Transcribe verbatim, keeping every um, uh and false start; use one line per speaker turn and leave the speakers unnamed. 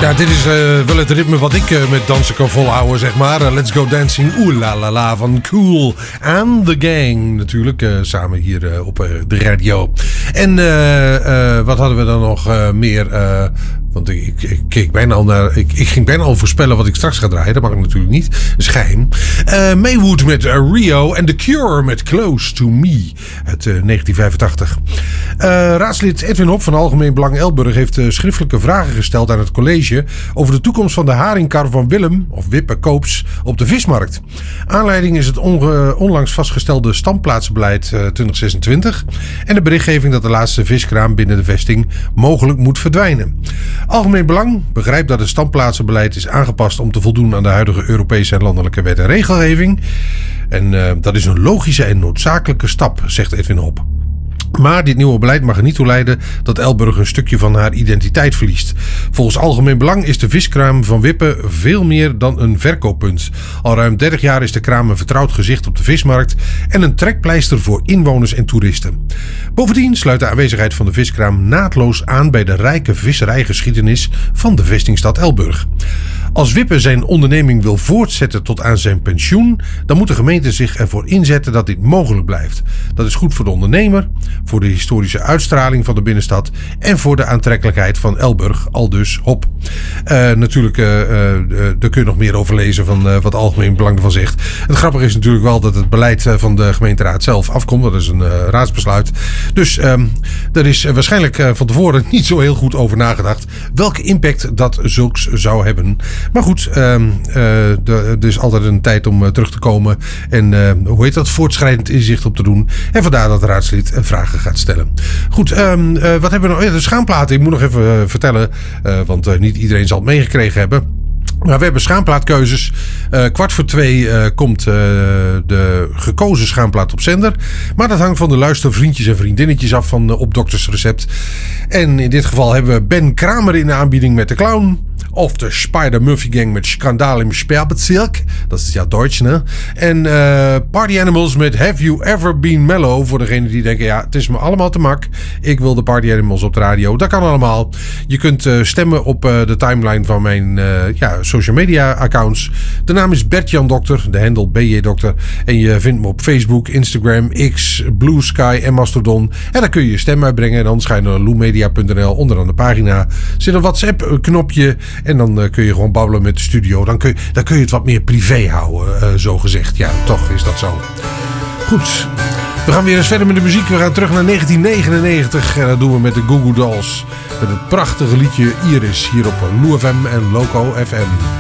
Ja, dit is uh, wel het ritme wat ik uh, met dansen kan volhouden, zeg maar. Uh, Let's Go Dancing, oeh la la la van Cool and the Gang. Natuurlijk, uh, samen hier uh, op uh, de radio. En uh, uh, wat hadden we dan nog uh, meer... Uh, Want ik, ik, ik keek bijna al naar. Ik, ik ging bijna al voorspellen wat ik straks ga draaien. Dat mag ik natuurlijk niet. Dat is geheim. Uh, Maywood met uh, Rio. En The Cure met Close to Me. Uit uh, negentien vijfentachtig. Uh, raadslid Edwin Hop van Algemeen Belang Elburg heeft uh, schriftelijke vragen gesteld aan het college over de toekomst van de haringkar van Willem, of Wippe Koops, op de vismarkt. Aanleiding is het onge, onlangs vastgestelde standplaatsbeleid uh, twintig zesentwintig. En de berichtgeving dat de laatste viskraam binnen de vesting mogelijk moet verdwijnen. Algemeen Belang begrijpt dat het standplaatsenbeleid is aangepast om te voldoen aan de huidige Europese en landelijke wet en regelgeving. En uh, dat is een logische en noodzakelijke stap, zegt Edwin Hop. Maar dit nieuwe beleid mag er niet toe leiden dat Elburg een stukje van haar identiteit verliest. Volgens Algemeen Belang is de viskraam van Wippe veel meer dan een verkooppunt. Al ruim dertig jaar is de kraam een vertrouwd gezicht op de vismarkt en een trekpleister voor inwoners en toeristen. Bovendien sluit de aanwezigheid van de viskraam naadloos aan bij de rijke visserijgeschiedenis van de vestingstad Elburg. Als Wippe zijn onderneming wil voortzetten tot aan zijn pensioen, dan moet de gemeente zich ervoor inzetten dat dit mogelijk blijft. Dat is goed voor de ondernemer, voor de historische uitstraling van de binnenstad en voor de aantrekkelijkheid van Elburg, aldus Hop. Uh, natuurlijk, uh, uh, daar kun je nog meer over lezen van uh, wat Algemeen Belang ervan zegt. Het grappige is natuurlijk wel dat het beleid van de gemeenteraad zelf afkomt. Dat is een uh, raadsbesluit. Dus um, er is waarschijnlijk uh, van tevoren niet zo heel goed over nagedacht welke impact dat zulks zou hebben. Maar goed, uh, uh, er is altijd een tijd om uh, terug te komen en uh, hoe heet dat, voortschrijdend inzicht op te doen. En vandaar dat de raadslid uh, vragen gaat stellen. Goed, um, uh, wat hebben we nog? Ja, de schaamplaten. Ik moet nog even uh, vertellen, uh, want uh, niet iedereen zal het meegekregen hebben. Maar we hebben schaamplaatkeuzes. Uh, kwart voor twee uh, komt uh, de gekozen schaamplaat op zender. Maar dat hangt van de luistervriendjes en vriendinnetjes af van uh, Op Dokters Recept. En in dit geval hebben we Ben Kramer in de aanbieding met de Clown. Of de Spider-Murphy-gang met Skandal im Sperrbezirk. Dat is ja Duits, hè? En uh, Party Animals met Have You Ever Been Mellow. Voor degenen die denken, ja, het is me allemaal te mak. Ik wil de Party Animals op de radio. Dat kan allemaal. Je kunt uh, stemmen op uh, de timeline van mijn uh, ja, social media accounts. De naam is Bert-Jan Dokter. De handle B J Dokter. En je vindt me op Facebook, Instagram, X, Blue Sky en Mastodon. En dan kun je je stem uitbrengen. En anders ga je naar loemedia punt n l. Onderaan de pagina zit een WhatsApp knopje. En dan uh, kun je gewoon babbelen met de studio. Dan kun je, dan kun je het wat meer privé houden, uh, zo gezegd. Ja, toch is dat zo. Goed. We gaan weer eens verder met de muziek. We gaan terug naar negentien negenennegentig. En dat doen we met de Goo Goo Dolls. Met het prachtige liedje Iris hier op Lou F M en Loco F M.